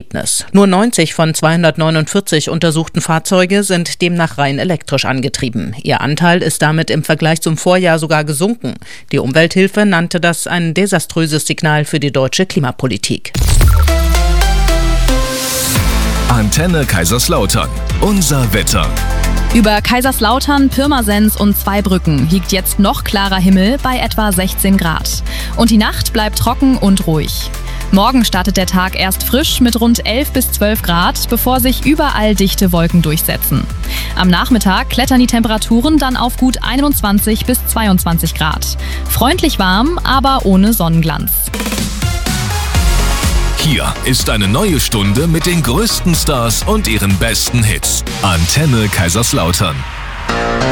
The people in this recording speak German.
Ergebnis. Nur 90 von 249 untersuchten Fahrzeuge sind demnach rein elektrisch angetrieben. Ihr Anteil ist damit im Vergleich zum Vorjahr sogar gesunken. Die Umwelthilfe nannte das ein desaströses Signal für die deutsche Klimapolitik. Antenne Kaiserslautern. Unser Wetter. Über Kaiserslautern, Pirmasens und Zweibrücken liegt jetzt noch klarer Himmel bei etwa 16 Grad. Und die Nacht bleibt trocken und ruhig. Morgen startet der Tag erst frisch mit rund 11 bis 12 Grad, bevor sich überall dichte Wolken durchsetzen. Am Nachmittag klettern die Temperaturen dann auf gut 21 bis 22 Grad. Freundlich warm, aber ohne Sonnenglanz. Hier ist eine neue Stunde mit den größten Stars und ihren besten Hits. Antenne Kaiserslautern.